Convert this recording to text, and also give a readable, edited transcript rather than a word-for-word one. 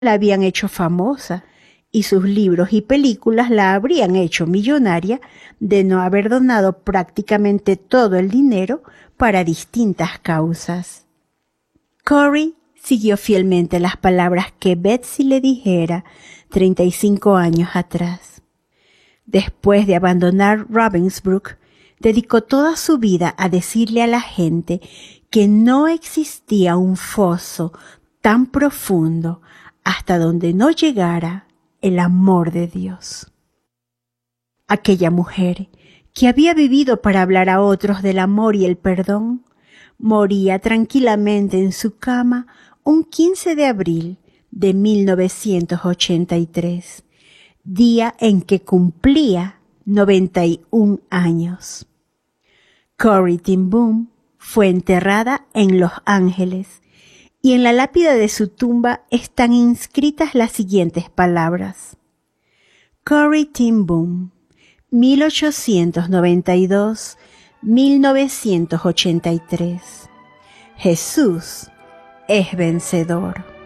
la habían hecho famosa y sus libros y películas la habrían hecho millonaria de no haber donado prácticamente todo el dinero para distintas causas. Corrie siguió fielmente las palabras que Betsy le dijera 35 años atrás. Después de abandonar Ravensbrück, dedicó toda su vida a decirle a la gente que no existía un foso tan profundo hasta donde no llegara el amor de Dios. Aquella mujer, que había vivido para hablar a otros del amor y el perdón, moría tranquilamente en su cama un 15 de abril de 1983, día en que cumplía 91 años. Corrie ten Boom fue enterrada en Los Ángeles y en la lápida de su tumba están inscritas las siguientes palabras: Corrie ten Boom, 1892-1983. Jesús es vencedor.